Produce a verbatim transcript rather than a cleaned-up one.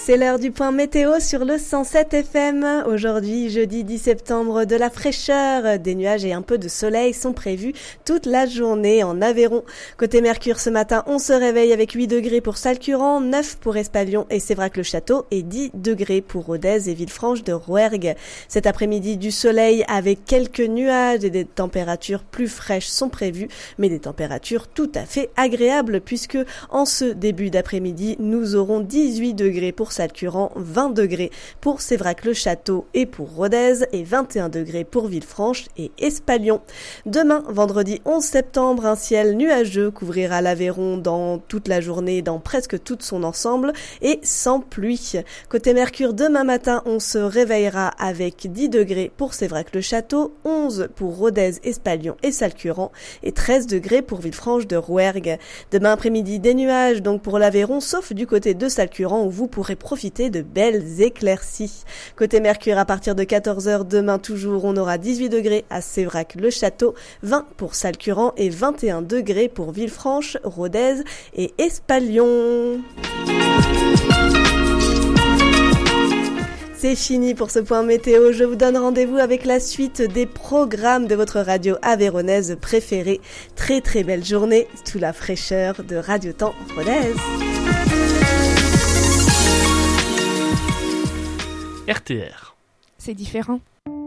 C'est l'heure du point météo sur le cent sept F M. Aujourd'hui, jeudi dix septembre, de la fraîcheur, des nuages et un peu de soleil sont prévus toute la journée en Aveyron. Côté Mercure, ce matin, on se réveille avec huit degrés pour Salcuran, neuf pour Espalion et Sévrac-le-Château et dix degrés pour Rodez et Villefranche de Rouergue. Cet après-midi, du soleil avec quelques nuages et des températures plus fraîches sont prévues, mais des températures tout à fait agréables puisque en ce début d'après-midi, nous aurons dix-huit degrés pour Salcuran, vingt degrés pour Sévrac-le-Château et pour Rodez et vingt et un degrés pour Villefranche et Espalion. Demain, vendredi onze septembre, un ciel nuageux couvrira l'Aveyron dans toute la journée, dans presque tout son ensemble et sans pluie. Côté Mercure, demain matin, on se réveillera avec dix degrés pour Sévrac-le-Château, onze pour Rodez, Espalion et Salcuran et treize degrés pour Villefranche de Rouergue. Demain après-midi, des nuages donc pour l'Aveyron, sauf du côté de Salcuran où vous pourrez profiter de belles éclaircies. Côté Mercure, à partir de quatorze heures demain toujours, on aura dix-huit degrés à Sévrac-le-Château, vingt pour Salcuran et vingt et un degrés pour Villefranche, Rodez et Espalion. C'est fini pour ce point météo. Je vous donne rendez-vous avec la suite des programmes de votre radio aveyronnaise préférée. Très très belle journée sous la fraîcheur de Radio Temps Rodez. R T R. C'est différent.